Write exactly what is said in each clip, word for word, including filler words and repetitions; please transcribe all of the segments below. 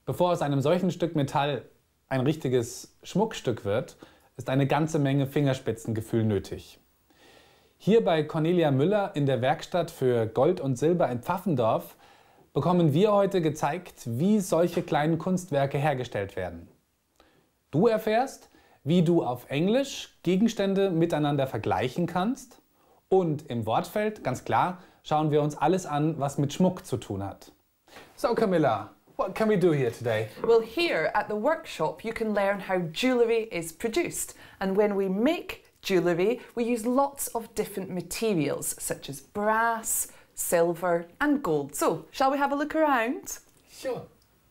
Bevor aus einem solchen Stück Metall ein richtiges Schmuckstück wird, ist eine ganze Menge Fingerspitzengefühl nötig. Hier bei Cornelia Müller in der Werkstatt für Gold und Silber in Pfaffendorf bekommen wir heute gezeigt, wie solche kleinen Kunstwerke hergestellt werden. Du erfährst, wie du auf Englisch Gegenstände miteinander vergleichen kannst, und im Wortfeld, ganz klar, schauen wir uns alles an, was mit Schmuck zu tun hat. So Camilla, what can we do here today? Well, here at the workshop you can learn how jewellery is produced, and when we make jewellery we use lots of different materials such as brass, silver and gold. So, shall we have a look around? Sure.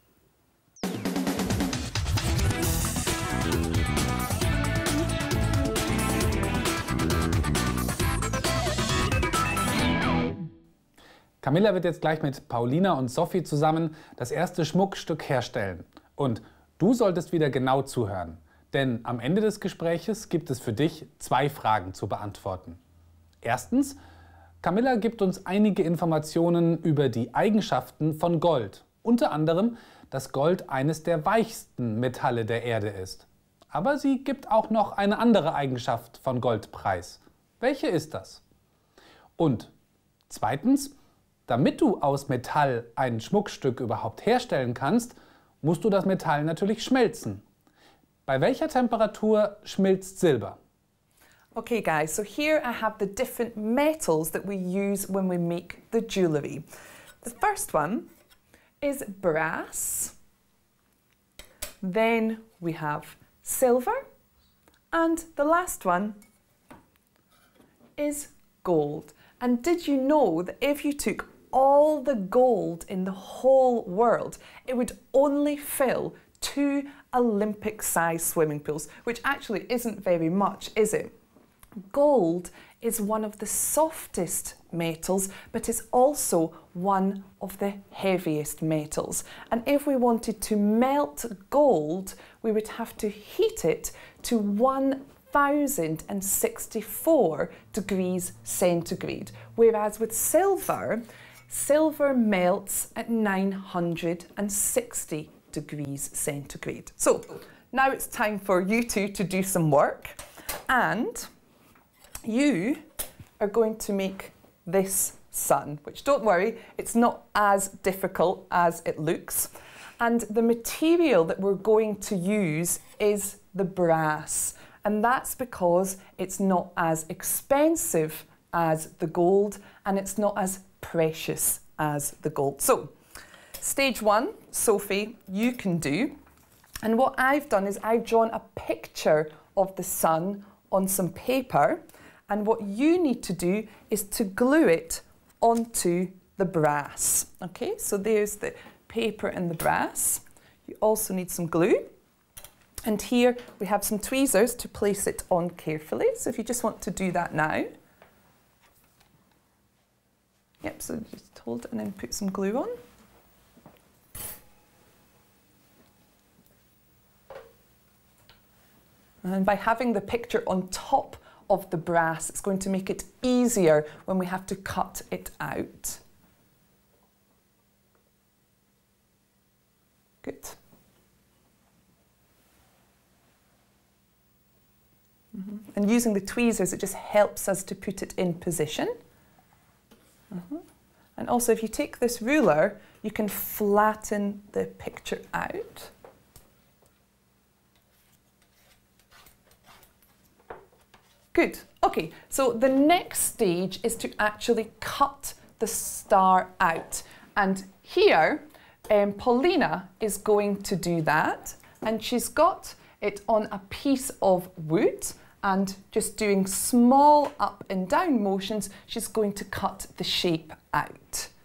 Camilla wird jetzt gleich mit Paulina und Sophie zusammen das erste Schmuckstück herstellen. Und du solltest wieder genau zuhören, denn am Ende des Gespräches gibt es für dich zwei Fragen zu beantworten. Erstens, Camilla gibt uns einige Informationen über die Eigenschaften von Gold. Unter anderem, dass Gold eines der weichsten Metalle der Erde ist. Aber sie gibt auch noch eine andere Eigenschaft von Gold preis. Welche ist das? Und zweitens, damit du aus Metall ein Schmuckstück überhaupt herstellen kannst, musst du das Metall natürlich schmelzen. Bei welcher Temperatur schmilzt Silber? Okay guys, so here I have the different metals that we use when we make the jewellery. The first one is brass, then we have silver, and the last one is gold. And did you know that if you took all the gold in the whole world, it would only fill two Olympic-sized swimming pools, which actually isn't very much, is it? Gold is one of the softest metals, but it's also one of the heaviest metals. And if we wanted to melt gold, we would have to heat it to one thousand sixty-four degrees centigrade, whereas with silver, silver melts at nine hundred sixty degrees centigrade. So now it's time for you two to do some work, and you are going to make this sun, which, don't worry, it's not as difficult as it looks. And the material that we're going to use is the brass. And that's because it's not as expensive as the gold, and it's not as precious as the gold. So, stage one, Sophie, you can do. And what I've done is I've drawn a picture of the sun on some paper, and what you need to do is to glue it onto the brass. Okay, so there's the paper and the brass. You also need some glue. And here we have some tweezers to place it on carefully. So if you just want to do that now. Yep, so just hold it and then put some glue on. And by having the picture on top of the brass, it's going to make it easier when we have to cut it out. Good. Mm-hmm. And using the tweezers, it just helps us to put it in position. Mm-hmm. And also, if you take this ruler, you can flatten the picture out. Good. Okay, so the next stage is to actually cut the star out. And here, um, Paulina is going to do that. And she's got it on a piece of wood, and just doing small up and down motions, she's going to cut the shape out.